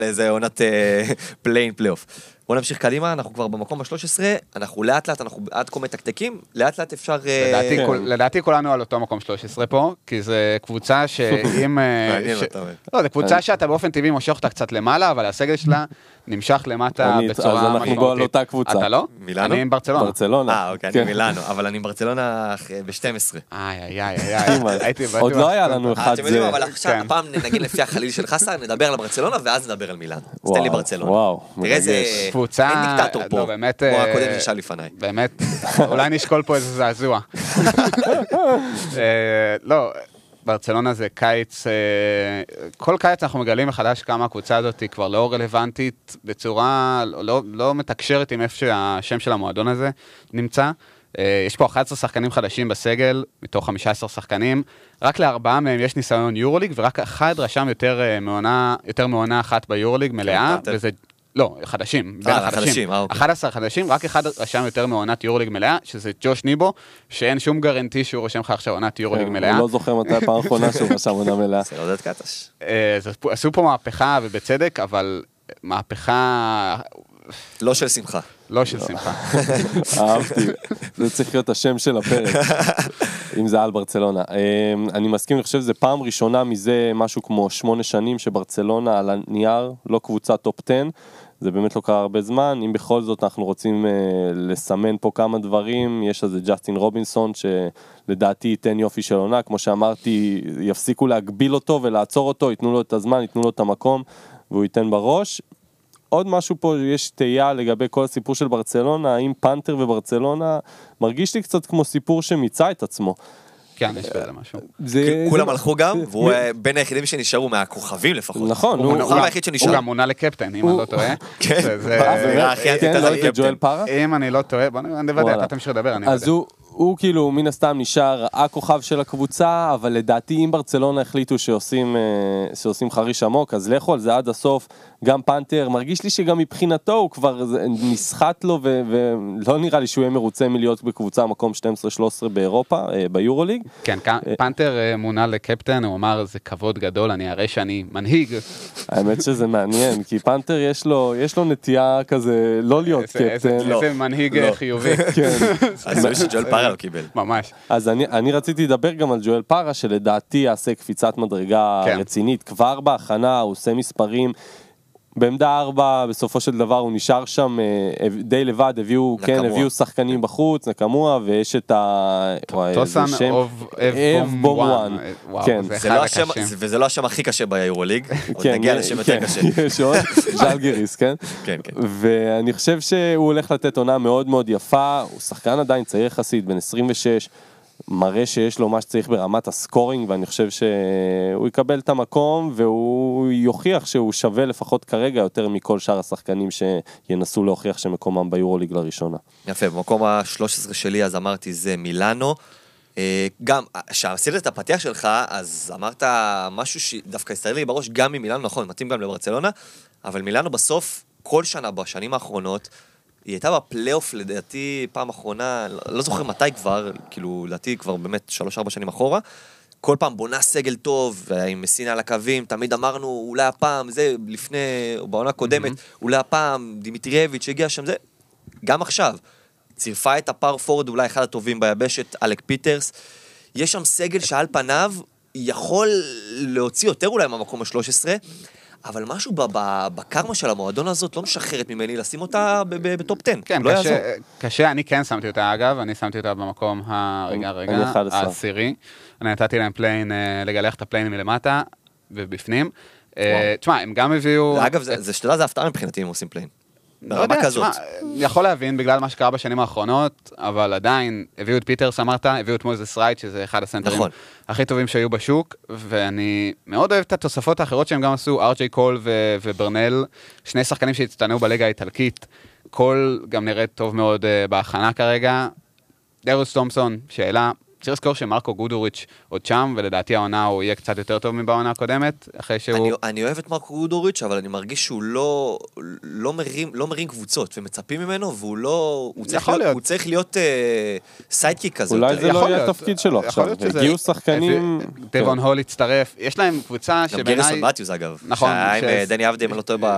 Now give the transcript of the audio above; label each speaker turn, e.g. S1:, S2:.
S1: לאיזה עונת פליין פלייאוף. בוא נמשיך קדימה, אנחנו כבר במקום ה-13, אנחנו לאט לאט, אנחנו עד כה מתקתקים, לאט לאט אפשר...
S2: לדעתי כולנו על אותו מקום 13 פה, כי זה קבוצה שאם... לא, זה קבוצה שאתה באופן טבעי מושך אותה קצת למעלה, אבל הסגל שלה נמשך למטה בצורה משמעותית.
S3: אז אנחנו בוא על אותה קבוצה.
S2: אתה לא?
S1: מילאנו?
S2: אני עם ברצלונה.
S3: ברצלונה.
S1: אוקיי, אני מילאנו, אבל אני עם ברצלונה ב-12.
S3: עוד לא היה לנו אחד
S1: אתם יודעים, אבל עכשיו, הפעם נגיד לפי החליל של חסר, נדבר על ברצלונה, ואז נדבר על מילאנו. אז תן לי ברצלונה.
S3: וואו,
S1: תראה איזה... אין דיקטטור פה, כמו הקודם ששאל לפניי.
S2: באמת, אולי נשקול פה איזה זעזוע. לא, ברצלונה זה קיץ, כל קיץ אנחנו מגלים מחדש כמה הקבוצה הזאת היא כבר לא רלוונטית, בצורה לא מתקשרת עם איפה שהשם של המועדון הזה נמצא. יש פה 11 שחקנים חדשים בסגל, מתוך 15 שחקנים, רק לארבעה מהם יש ניסיון יורוליג, ורק אחד רשם יותר מעונה אחת ביורוליג מלאה, וזה... לא, חדשים, בין החדשים. 11 חדשים, רק אחד רשם יותר מעונת יורוליג מלאה, שזה ג'וש ניבו, שאין שום גרנטי שהוא רושם לך עכשיו עונת יורוליג מלאה.
S3: הוא לא זוכר מתי הפעם האחרונה שהוא רשם עונה מלאה.
S1: זה לא דעת קטש.
S2: עשו פה מהפכה ובצדק, אבל מהפכה...
S1: לא של שמחה.
S2: לא של שמחה.
S3: אהבתי. זה צריך להיות השם של הפרק. אם זה על ברצלונה. אני מסכים, אני חושב שזה פעם ראשונה מזה משהו כמו 8 שנים שברצלונה על הנייר, לא קבוצה טופ 10. זה באמת לא קרה הרבה זמן. אם בכל זאת אנחנו רוצים לסמן פה כמה דברים, יש איזה ג'סטין רובינסון שלדעתי ייתן יופי של עונה. כמו שאמרתי, יפסיקו להגביל אותו ולעצור אותו, ייתנו לו את הזמן, ייתנו לו את המקום והוא ייתן בראש. עוד משהו פה, יש תהייה לגבי כל הסיפור של ברצלונה, האם פנתר וברצלונה מרגיש לי קצת כמו סיפור שמיצה את עצמו.
S2: כן, יש בעיה למשהו.
S1: כולם הלכו גם, והוא בין היחידים שנשארו מהכוכבים לפחות.
S3: נכון.
S1: הוא היחיד שנשאר.
S2: הוא גם מונה לקפטן, אם אני לא טועה.
S1: כן,
S2: אם אני לא טועה, בוא נוודא, אתה תמשיך לדבר, אני
S3: אז הוא כאילו מן הסתם נשאר הכוכב של הקבוצה, אבל לדעתי אם ברצלונה החליטו שעושים חריש עמוק, אז לכו על זה עד הסוף. גם פנתר, מרגיש לי שגם מבחינתו הוא כבר נסחט לו, ולא נראה לי שהוא יהיה מרוצה מלהיות בקבוצה מקום 12-13 באירופה, ביורוליג.
S2: כן, פנתר מונה לקפטן, הוא אמר, זה כבוד גדול, אני אראה שאני מנהיג.
S3: האמת שזה מעניין, כי פנתר יש לו נטייה כזה, לא להיות קפטן.
S2: איזה מנהיג חיובי.
S3: כן.
S1: אז זה שג'ואל פארה לא קיבל.
S2: ממש.
S3: אז אני רציתי לדבר גם על ג'ואל פארה, שלדעתי יעשה קפיצת מדרגה רצינית. כבר בהכנה, הוא עושה מספרים, בעמדה 4, בסופו של דבר הוא נשאר שם די לבד, הביאו שחקנים בחוץ, נקמוה, ויש את
S2: טוסן
S3: בומואן.
S1: וזה לא השם הכי קשה ביורוליג, עוד נגיע לשם יותר קשה.
S3: יש עוד, ז'לגיריס, כן?
S1: כן, כן.
S3: ואני חושב שהוא הולך לתת עונה מאוד מאוד יפה, הוא שחקן עדיין צעיר יחסית, בן 26, מראה שיש לו מה שצריך ברמת הסקורינג, ואני חושב שהוא יקבל את המקום, והוא יוכיח שהוא שווה לפחות כרגע יותר מכל שאר השחקנים שינסו להוכיח שמקומם ביורוליג לראשונה.
S1: יפה, במקום ה-13 שלי אז אמרתי זה מילאנו, גם, כשעשית את הפתיח שלך, אז אמרת משהו שדווקא הסתכל לי בראש, גם ממילאנו, נכון, מתאים גם לברצלונה, אבל מילאנו בסוף, כל שנה בשנים האחרונות, היא הייתה בפלייאוף לדעתי פעם אחרונה, לא זוכר מתי כבר, כאילו לדעתי כבר באמת 3-4 שנים אחורה, כל פעם בונה סגל טוב, עם מסינה על הקווים, תמיד אמרנו אולי הפעם, זה לפני, או בעונה קודמת, אולי הפעם דימיטריאביץ' הגיע שם, זה גם עכשיו, צירפה את הפאור פורד, אולי אחד הטובים ביבשת, אלק פיטרס, יש שם סגל שעל פניו יכול להוציא יותר אולי מהמקום ה-13, אבל משהו בקרמה של המועדון הזאת לא משחררת ממני לשים אותה בטופ 10.
S2: כן, קשה, אני כן שמתי אותה אגב, אני שמתי אותה במקום העשירי. אני נתתי להם פליין, לגלח את הפליינים מלמטה ובפנים. תשמע, הם גם הביאו...
S1: אגב, זה שתדע, זה הפתעה מבחינתי אם עושים פליין.
S2: ברמה כזאת. יכול להבין בגלל מה שקרה בשנים האחרונות, אבל עדיין הביאו את פיטרס, אמרת, הביאו את מוזס רייט, שזה אחד הסנטרים הכי טובים שהיו בשוק, ואני מאוד אוהב את התוספות האחרות שהם גם עשו, ארג'יי קול וברנל, שני שחקנים שהצטנעו בליגה האיטלקית, קול גם נראית טוב מאוד בהכנה כרגע, דרוס תומפסון, שאלה, צריך לזכור שמרקו גודוריץ' עוד שם, ולדעתי העונה הוא יהיה קצת יותר טוב מבעונה הקודמת, אחרי שהוא...
S1: אני אוהב את מרקו גודוריץ', אבל אני מרגיש שהוא לא מרים קבוצות, ומצפים ממנו, והוא לא... הוא צריך להיות סיידקיק כזה.
S3: אולי זה לא יהיה התפקיד שלו עכשיו. הגיעו שחקנים...
S2: דבון הול הצטרף, יש להם קבוצה שבעיניי...
S1: גם גרסון מתיוס אגב.
S2: נכון.
S1: עם דני אבדי, אם אני לא טועה